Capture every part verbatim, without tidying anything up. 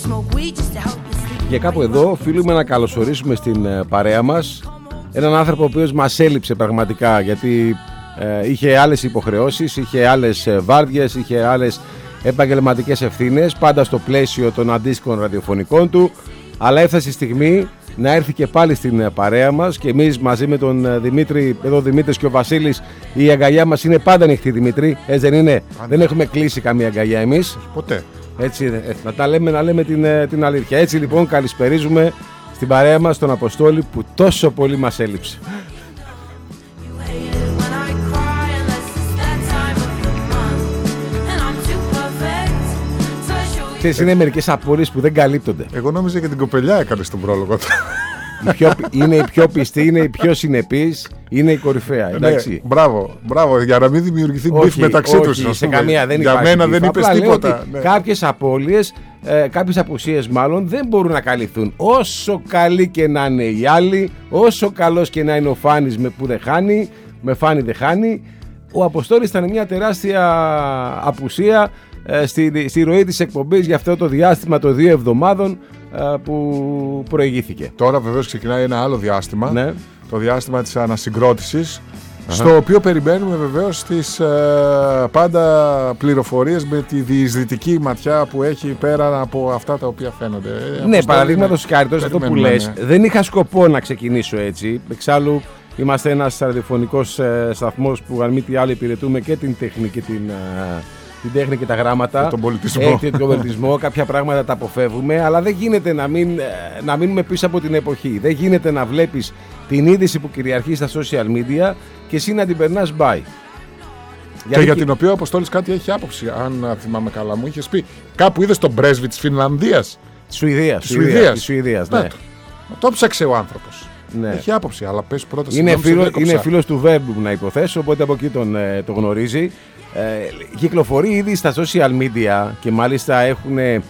Και κάπου εδώ οφείλουμε να καλωσορίσουμε στην παρέα μας έναν άνθρωπο ο οποίος μας έλειψε πραγματικά, γιατί ε, είχε άλλες υποχρεώσεις, είχε άλλες βάρδιες, είχε άλλες επαγγελματικές ευθύνες, πάντα στο πλαίσιο των αντίστοιχων ραδιοφωνικών του, αλλά έφτασε η στιγμή να έρθει και πάλι στην παρέα μας και εμείς μαζί με τον Δημήτρη, εδώ ο Δημήτρης και ο Βασίλης, η αγκαλιά μας είναι πάντα ανοιχτή, Δημήτρη, έτσι δεν είναι? Αν δεν έχουμε κλείσει καμία αγκαλιά εμείς. Ποτέ. Έτσι, να τα λέμε, να λέμε την, την αλήθεια. Έτσι λοιπόν καλησπερίζουμε στην παρέα μας τον Αποστόλη που τόσο πολύ μας έλειψε. Ξέρεις, είναι μερικές απορίες που δεν καλύπτονται. Εγώ νόμιζα και την κοπελιά έκανε στον πρόλογο. Η πιο, είναι η πιο πιστή, είναι η πιο συνεπής, είναι η κορυφαία. Εντάξει. Ναι, μπράβο, μπράβο, για να μην δημιουργηθεί μπιφ μεταξύ τους. Όχι, σε καμία δεν για υπάρχει. Για μένα δεν είπες τίποτα. Ναι. Κάποιες απώλειες, ε, κάποιες απουσίες μάλλον δεν μπορούν να καλυφθούν. Όσο καλή και να είναι οι άλλοι, όσο καλός και να είναι ο Φάνης με που δεν χάνει, με Φάνη δεν χάνει, ο Αποστόλης ήταν μια τεράστια απουσία ε, στη, στη ροή της εκπομπής για αυτό το διάστημα των δύο εβδομάδων που προηγήθηκε. Τώρα βεβαίως ξεκινάει ένα άλλο διάστημα, ναι. Το διάστημα της ανασυγκρότησης, uh-huh. στο οποίο περιμένουμε βεβαίως τις ε, πάντα πληροφορίες με τη διεισδυτική ματιά που έχει πέρα από αυτά τα οποία φαίνονται. Ναι, παραδείγματος χάρη, τώρα αυτό που λες, ναι. Δεν είχα σκοπό να ξεκινήσω έτσι. Εξάλλου είμαστε ένας ραδιοφωνικός ε, σταθμός που αν μη τι άλλο υπηρετούμε και την τέχνη και την... Ε, την τέχνη και τα γράμματα, και τον πολιτισμό, ε, τον πολιτισμό κάποια πράγματα τα αποφεύγουμε, αλλά δεν γίνεται να, μην, να μείνουμε πίσω από την εποχή. Δεν γίνεται να βλέπεις την είδηση που κυριαρχεί στα social media και εσύ να την περνάς by. Και γιατί... για την οποία ο Αποστόλης κάτι έχει άποψη, αν θυμάμαι καλά, μου είχες πει. Κάπου είδες τον πρέσβη της Φινλανδίας. Της Σουηδίας. Της Σουηδίας. Σουηδίας, ναι. Το ψάξε ο άνθρωπος. Ναι. Έχει άποψη, αλλά πες πρώτα. Είναι, φίλο, είναι φίλος του Βέμπου να υποθέσω, οπότε από εκεί τον, το γνωρίζει. Ε, κυκλοφορεί ήδη στα social media και μάλιστα έχουν,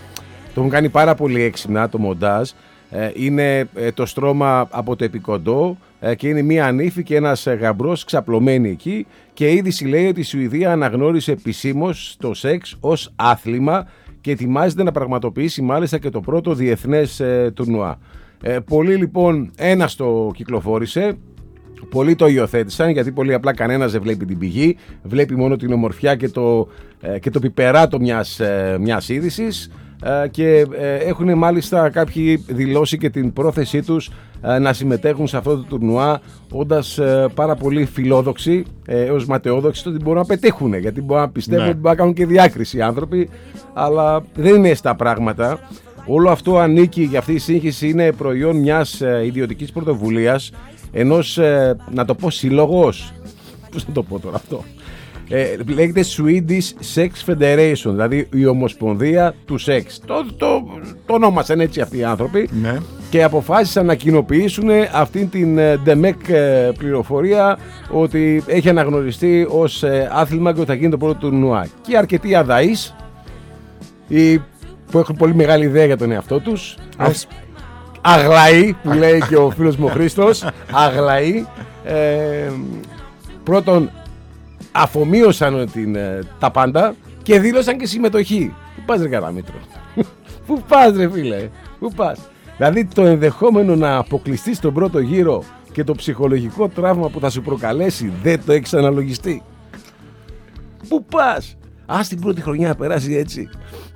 το έχουν κάνει πάρα πολύ έξυπνα το μοντάζ. Ε, είναι ε, το στρώμα από το επικοντό ε, και είναι μία ανήφη και ένας γαμπρός ξαπλωμένοι εκεί, και η είδηση λέει ότι η Σουηδία αναγνώρισε επισήμως το σεξ ως άθλημα και ετοιμάζεται να πραγματοποιήσει μάλιστα και το πρώτο διεθνές ε, τουρνουά. Ε, πολλοί λοιπόν, ένας το κυκλοφόρησε. Πολλοί το υιοθέτησαν, γιατί πολύ απλά κανένας δεν βλέπει την πηγή, βλέπει μόνο την ομορφιά και το, ε, και το πιπεράτο μιας, ε, μιας είδησης, ε, και ε, έχουν μάλιστα κάποιοι δηλώσει και την πρόθεσή τους ε, να συμμετέχουν σε αυτό το τουρνουά, όντας ε, πάρα πολύ φιλόδοξοι ε, έως ματαιόδοξοι στο ότι μπορούν να πετύχουν, γιατί μπορούν να πιστεύουν, ναι, ότι μπορούν να κάνουν και διάκριση οι άνθρωποι, αλλά δεν είναι στα πράγματα. Όλο αυτό ανήκει, για αυτή η σύγχυση είναι προϊόν μιας ε, ιδιωτικής πρωτοβουλίας, ενός, ε, να το πω, συλλογός, πώς να το πω τώρα αυτό, ε, λέγεται Swedish Sex Federation, δηλαδή η Ομοσπονδία του Σεξ. Το, το, το ονόμασαν έτσι αυτοί οι άνθρωποι, ναι, και αποφάσισαν να κοινοποιήσουν αυτήν την ντεμεκ πληροφορία ότι έχει αναγνωριστεί ως ε, άθλημα και ότι θα γίνει το πρώτο τουρνουά. Και αρκετοί αδαείς, οι, που έχουν πολύ μεγάλη ιδέα για τον εαυτό τους, ας, αγλαοί, που λέει και ο φίλος μου ο Χρήστος, αγλαοί, ε, πρώτον αφομοίωσαν την, τα πάντα και δήλωσαν και συμμετοχή. Πού πας ρε Καραμήτρο? Πού πας ρε φίλε? Πού πας? Δηλαδή το ενδεχόμενο να αποκλειστείς τον πρώτο γύρο και το ψυχολογικό τραύμα που θα σου προκαλέσει δεν το έχεις αναλογιστεί? Πού πας? Ας την πρώτη χρονιά να περάσει έτσι.